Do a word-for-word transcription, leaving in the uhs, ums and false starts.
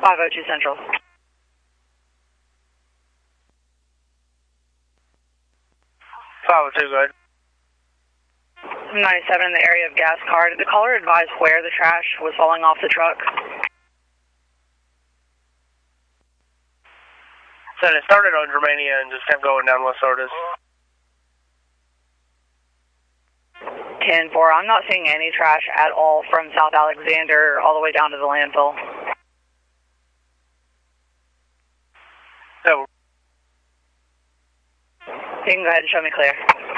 five oh two Central. five oh two, go ahead. ninety-seven in the area of gas car. Did the caller advise where the trash was falling off the truck? So it started on Germania and just kept going down West Sardis. ten four, I'm not seeing any trash at all from South Alexander all the way down to the landfill. So, You can go ahead and show me clear.